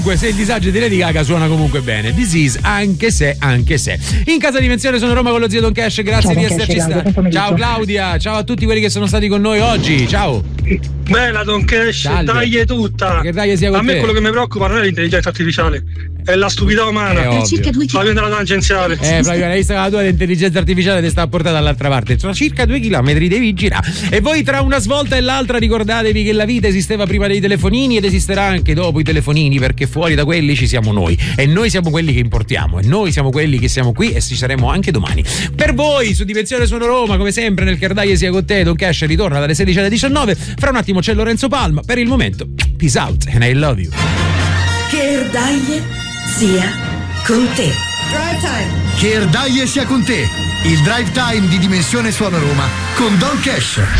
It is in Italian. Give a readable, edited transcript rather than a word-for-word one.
Se il disagio di Lady Gaga suona comunque bene. This is, anche se. In casa Dimensione sono Roma con lo zio Don Cash. Grazie di esserci stati. Ciao Claudia, ciao a tutti quelli che sono stati con noi oggi. Ciao. Bella Don Cash, dai tutta. Che dai sia con a me te. Quello che mi preoccupa non è l'intelligenza artificiale, è la stupidità umana. Flavio della tangenziale. Flavio, hai visto che la tua l'intelligenza artificiale ti sta a portare dall'altra parte. Sono circa 2 chilometri, devi girare. E voi tra una svolta e l'altra ricordatevi che la vita esisteva prima dei telefonini ed esisterà anche dopo i telefonini, perché fuori da quelli ci siamo noi e noi siamo quelli che importiamo e noi siamo quelli che siamo qui e ci saremo anche domani. Per voi su Dimensione Suono Roma, come sempre nel Cardaie sia con te, Don Cash ritorna dalle 16 alle 19. Fra un attimo c'è Lorenzo Palma. Per il momento, peace out and I love you. Cardaie sia con te. Drive time. Cardaie sia con te. Il drive time di Dimensione Suono Roma con Don Cash.